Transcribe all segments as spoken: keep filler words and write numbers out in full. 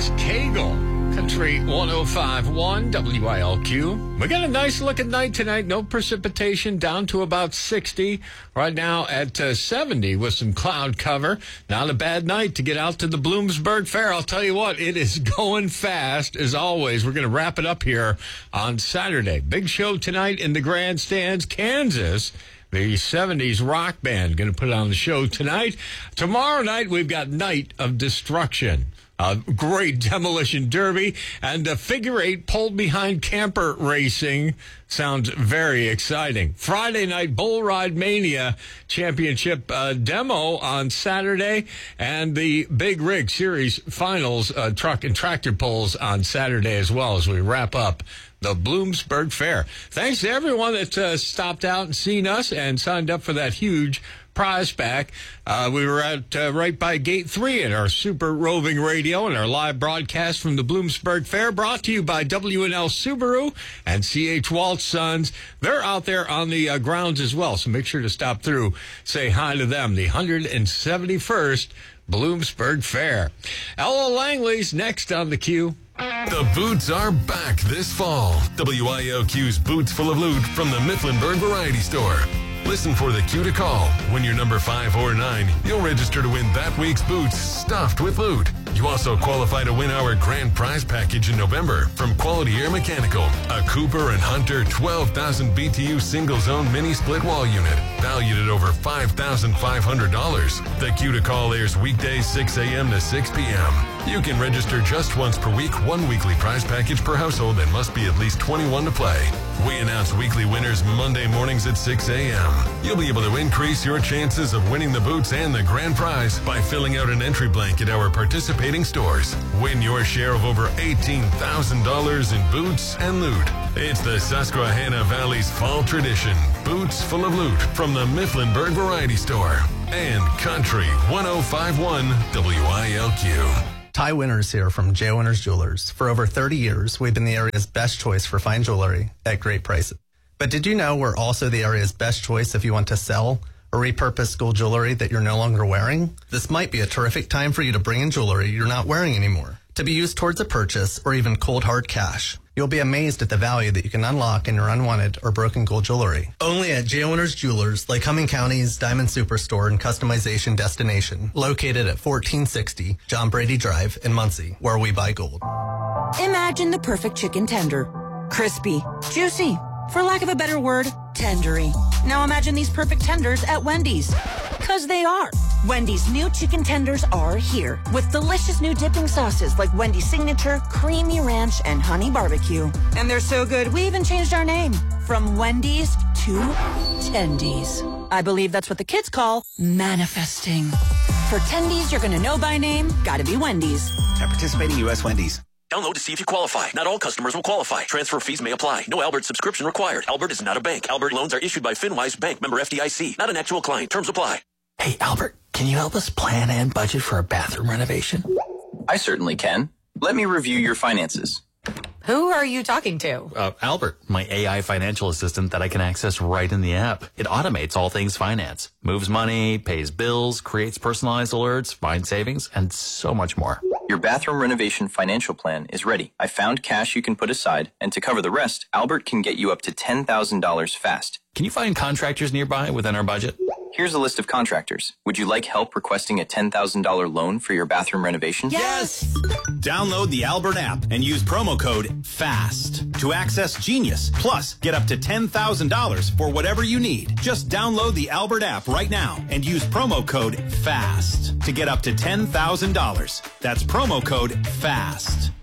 Wes Cagle. Country one oh five point one W I L Q. We got a nice looking night tonight. No precipitation, down to about sixty. Right now at uh, seventy with some cloud cover. Not a bad night to get out to the Bloomsburg Fair. I'll tell you what, it is going fast as always. We're going to wrap it up here on Saturday. Big show tonight in the grandstands. Kansas, the seventies rock band, going to put on the show tonight. Tomorrow night, we've got Night of Destruction. A great demolition derby and a figure eight pulled behind camper racing. Sounds very exciting. Friday night Bull Ride Mania Championship uh, demo on Saturday, and the Big Rig Series finals uh, truck and tractor pulls on Saturday as well as we wrap up the Bloomsburg Fair. Thanks to everyone that uh, stopped out and seen us and signed up for that huge prize pack. Uh, we were at uh, right by Gate three in our Super Roving Radio and our live broadcast from the Bloomsburg Fair, brought to you by W and L Subaru and C H Waltz Sons. They're out there on the uh, grounds as well, so make sure to stop through, say hi to them. The one hundred seventy-first Bloomsburg Fair. Ella Langley's next on the queue. The Boots are back this fall. W I L Q's Boots Full of Loot from the Mifflinburg Variety Store. Listen for the cue to call. When you're number five or nine, you'll register to win that week's boots stuffed with loot. You also qualify to win our grand prize package in November from Quality Air Mechanical, a Cooper and Hunter twelve thousand B T U single-zone mini-split wall unit, valued at over five thousand five hundred dollars. The cue to call airs weekdays six a.m. to six p.m. You can register just once per week, one weekly prize package per household, and must be at least twenty-one to play. We announce weekly winners Monday mornings at six a.m. You'll be able to increase your chances of winning the boots and the grand prize by filling out an entry blank at our participating stores. Win your share of over eighteen thousand dollars in boots and loot. It's the Susquehanna Valley's fall tradition. Boots Full of Loot from the Mifflinburg Variety Store and Country one oh five point one W I L Q. Ty Winters here from J. Winters Jewelers. For over thirty years, we've been the area's best choice for fine jewelry at great prices. But did you know we're also the area's best choice if you want to sell or repurpose school jewelry that you're no longer wearing? This might be a terrific time for you to bring in jewelry you're not wearing anymore, to be used towards a purchase or even cold hard cash. You'll be amazed at the value that you can unlock in your unwanted or broken gold jewelry. Only at J. Winters Jewelers, Lake Cumming County's Diamond Superstore and Customization Destination, located at fourteen sixty John Brady Drive in Muncie, where we buy gold. Imagine the perfect chicken tender. Crispy, juicy, for lack of a better word, tendery. Now imagine these perfect tenders at Wendy's. Because they are. Wendy's new chicken tenders are here with delicious new dipping sauces like Wendy's Signature, Creamy Ranch, and Honey Barbecue. And they're so good, we even changed our name from Wendy's to Tendies. I believe that's what the kids call manifesting. For Tendies you're going to know by name, gotta be Wendy's. At participating U S Wendy's. Download to see if you qualify. Not all customers will qualify. Transfer fees may apply. No Albert subscription required. Albert is not a bank. Albert loans are issued by FinWise Bank, member F D I C. Not an actual client. Terms apply. Hey, Albert, can you help us plan and budget for a bathroom renovation? I certainly can. Let me review your finances. Who are you talking to? Uh, Albert, my A I financial assistant that I can access right in the app. It automates all things finance, moves money, pays bills, creates personalized alerts, finds savings, and so much more. Your bathroom renovation financial plan is ready. I found cash you can put aside, and to cover the rest, Albert can get you up to ten thousand dollars fast. Can you find contractors nearby within our budget? Here's a list of contractors. Would you like help requesting a ten thousand dollars loan for your bathroom renovation? Yes! Download the Albert app and use promo code FAST to access Genius. Plus, get up to ten thousand dollars for whatever you need. Just download the Albert app right now and use promo code FAST to get up to ten thousand dollars. That's promo code FAST.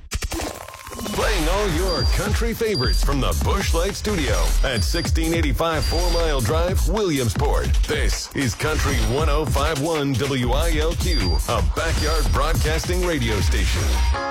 Playing all your country favorites from the Busch Light Studio at sixteen eighty-five Four Mile Drive, Williamsport. This is Country one oh five point one W I L Q, a backyard broadcasting radio station.